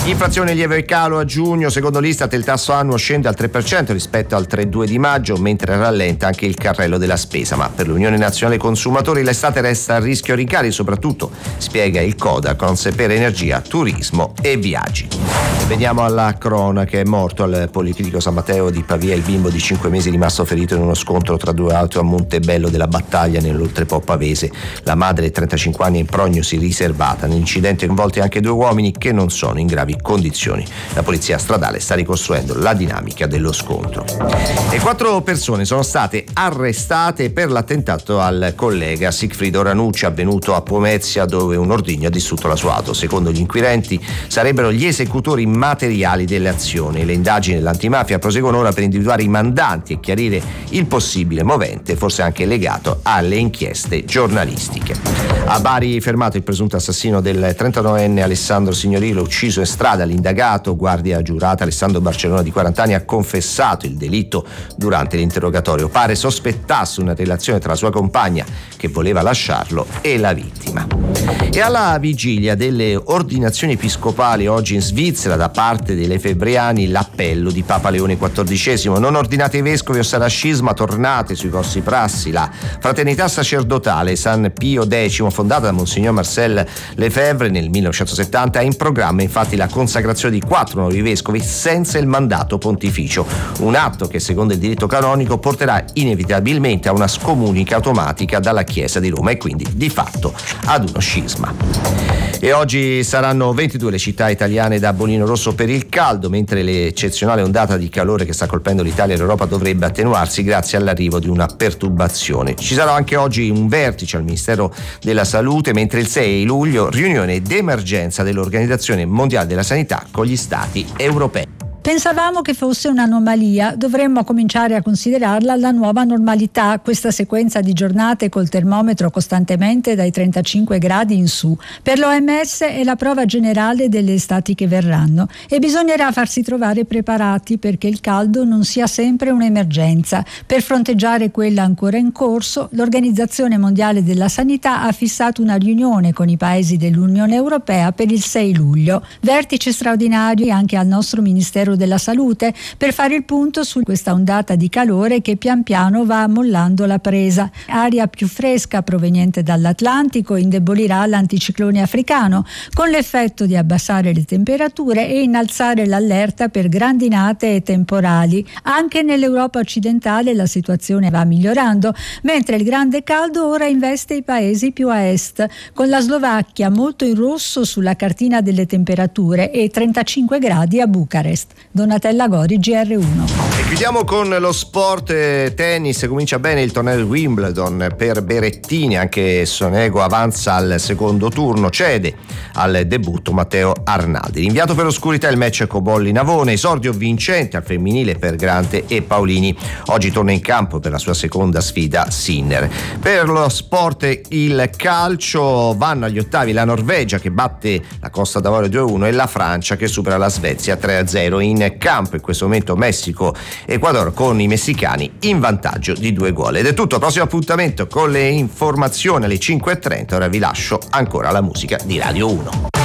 Inflazione lieve calo a giugno, secondo l'Istat il tasso annuo scende al 3% rispetto al 3,2 di maggio, mentre rallenta anche il carrello della spesa. Ma per l'Unione Nazionale Consumatori l'estate resta a rischio rincari, soprattutto, spiega il Codacons, per energia, turismo e viaggi. Veniamo alla cronaca. È morto al Policlinico San Matteo di Pavia il bimbo di 5 mesi rimasto ferito in uno scontro tra due auto a Montebello della Battaglia nell'Oltrepò pavese. La madre, 35 anni, è in prognosi riservata. Nell'incidente coinvolti anche 2 uomini che non sono in gravi condizioni. La polizia stradale sta ricostruendo la dinamica dello scontro. E 4 persone sono state arrestate per l'attentato al collega Sigfrido Ranucci, avvenuto a Pomezia, dove un ordigno ha distrutto la sua auto. Secondo gli inquirenti sarebbero gli esecutori materiali delle azioni. Le indagini dell'antimafia proseguono ora per individuare i mandanti e chiarire il possibile movente, forse anche legato alle inchieste giornalistiche. A Bari fermato il presunto assassino del 39enne Alessandro Signorillo, ucciso in strada. L'indagato, guardia giurata Alessandro Barcellona di 40 anni, ha confessato il delitto durante l'interrogatorio. Pare sospettasse una relazione tra la sua compagna, che voleva lasciarlo, e la vittima. E alla vigilia delle ordinazioni episcopali oggi in Svizzera da parte dei lefebvriani, l'appello di Papa Leone XIV: non ordinate i vescovi o sarà scisma, tornate sui vostri prassi. La fraternità sacerdotale San Pio X, fondata da Monsignor Marcel Lefebvre nel 1970, ha in programma infatti la consacrazione di 4 nuovi vescovi senza il mandato pontificio, un atto che secondo il diritto canonico porterà inevitabilmente a una scomunica automatica dalla Chiesa di Roma e quindi di fatto ad uno scisma. E oggi saranno 22 le città italiane da bollino rosso per il caldo, mentre l'eccezionale ondata di calore che sta colpendo l'Italia e l'Europa dovrebbe attenuarsi grazie all'arrivo di una perturbazione. Ci sarà anche oggi un vertice al Ministero della Salute, mentre il 6 luglio riunione d'emergenza dell'Organizzazione Mondiale della Sanità con gli Stati europei. Pensavamo che fosse un'anomalia, dovremmo cominciare a considerarla la nuova normalità, questa sequenza di giornate col termometro costantemente dai 35 gradi in su. Per l'OMS è la prova generale delle estati che verranno e bisognerà farsi trovare preparati perché il caldo non sia sempre un'emergenza. Per fronteggiare quella ancora in corso, l'Organizzazione Mondiale della Sanità ha fissato una riunione con i paesi dell'Unione Europea per il 6 luglio. Vertice straordinario anche al nostro Ministero della Salute per fare il punto su questa ondata di calore che pian piano va mollando la presa. Aria più fresca proveniente dall'Atlantico indebolirà l'anticiclone africano, con l'effetto di abbassare le temperature e innalzare l'allerta per grandinate e temporali. Anche nell'Europa occidentale la situazione va migliorando, mentre il grande caldo ora investe i paesi più a est, con la Slovacchia molto in rosso sulla cartina delle temperature e 35 gradi a Bucarest. Donatella Gori, GR1. E chiudiamo con lo sport tennis. Comincia bene il torneo di Wimbledon per Berrettini, anche Sonego avanza al secondo turno, cede al debutto Matteo Arnaldi. Rinviato per oscurità il match Cobolli-Navone, esordio vincente al femminile per Grante e Paolini. Oggi torna in campo per la sua seconda sfida Sinner. Per lo sport il calcio vanno agli ottavi la Norvegia che batte la Costa d'Avorio 2-1 e la Francia che supera la Svezia 3-0. In campo in questo momento Messico-Ecuador con i messicani in vantaggio di 2 gol. Ed è tutto, prossimo appuntamento con le informazioni alle 5:30. Ora vi lascio ancora la musica di Radio 1.